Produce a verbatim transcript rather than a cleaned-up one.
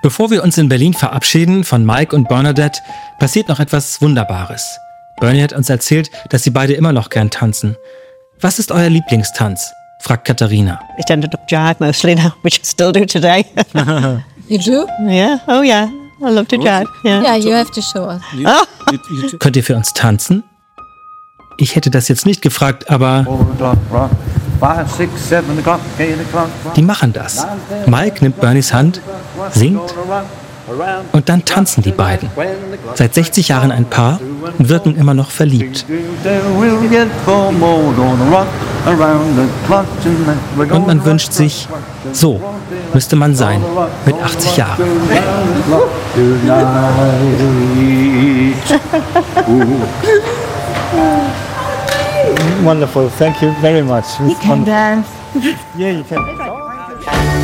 Bevor wir uns in Berlin verabschieden von Mike und Bernadette, passiert noch etwas Wunderbares. Bernie hat uns erzählt, dass sie beide immer noch gern tanzen. Was ist euer Lieblingstanz? Fragt Katharina. It ended up jive mostly now, which I still do today. You do? Yeah, oh yeah, I love to jive. Yeah, Yeah, you have to show us. Oh. Könnt ihr für uns tanzen? Ich hätte das jetzt nicht gefragt, aber die machen das. Mike nimmt Bernies Hand, singt und dann tanzen die beiden. Seit sechzig Jahren ein Paar und wirken immer noch verliebt. Und man wünscht sich, so müsste man sein mit achtzig Jahren. Wonderful, thank you very much. You can dance. Yeah, you can.